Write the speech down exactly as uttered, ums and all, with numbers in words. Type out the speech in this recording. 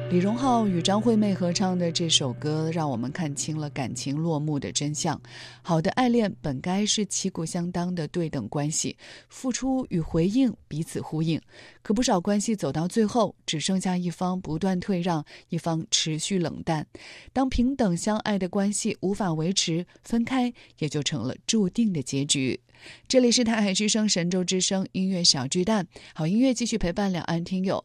李荣浩与张惠妹合唱的这首歌，让我们看清了感情落幕的真相。好的爱恋本该是旗鼓相当的对等关系，付出与回应彼此呼应。可不少关系走到最后，只剩下一方不断退让，一方持续冷淡。当平等相爱的关系无法维持，分开也就成了注定的结局。这里是台海之声神州之声音乐小巨蛋，好音乐继续陪伴两岸听友。